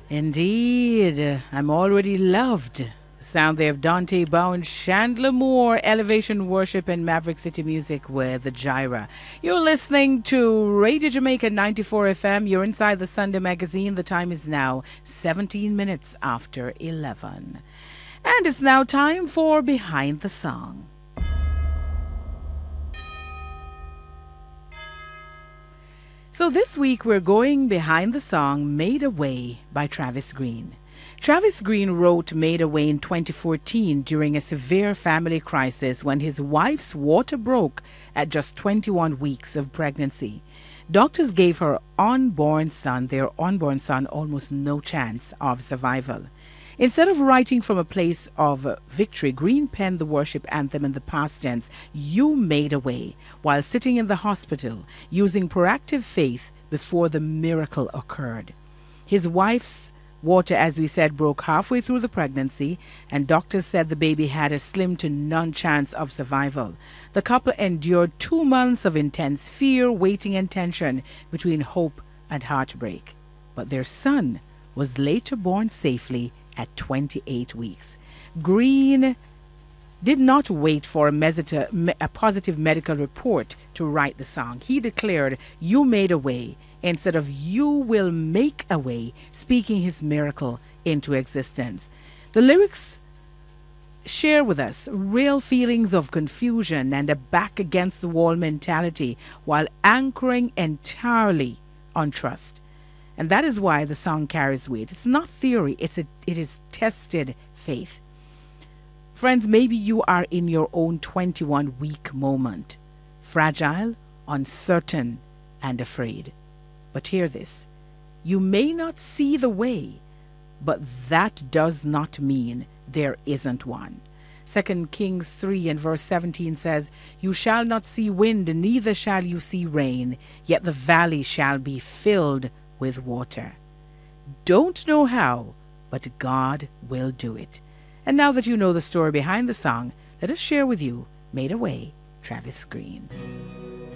Indeed, I'm already loved. The sound there of Dante Bowen, Chandler Moore, Elevation Worship, and Maverick City Music with the Gyra. You're listening to Radio Jamaica 94 FM. You're inside the Sunday Magazine. The time is now 17 minutes after 11. And it's now time for Behind the Song. So this week we're going behind the song Made a Way by Travis Green. Travis Green wrote Made a Way in 2014 during a severe family crisis when his wife's water broke at just 21 weeks of pregnancy. Doctors gave their unborn son, almost no chance of survival. Instead of writing from a place of victory, Green penned the worship anthem in the past tense, You Made a Way, while sitting in the hospital, using proactive faith before the miracle occurred. His wife's water, as we said, broke halfway through the pregnancy, and doctors said the baby had a slim to none chance of survival. The couple endured 2 months of intense fear, waiting, and tension between hope and heartbreak. But their son was later born safely at 28 weeks. Green did not wait for a positive medical report to write the song. He declared, You made a way, instead of You will make a way, speaking his miracle into existence. The lyrics share with us real feelings of confusion and a back-against-the-wall mentality while anchoring entirely on trust. And that is why the song carries weight. It's not theory, it is tested faith. Friends, maybe you are in your own 21-week moment, fragile, uncertain, and afraid. But hear this. You may not see the way, but that does not mean there isn't one. 2 Kings 3 and verse 17 says, You shall not see wind, neither shall you see rain, yet the valley shall be filled with water. Don't know how, but God will do it. And now that you know the story behind the song, let us share with you Made a Way, Travis Green.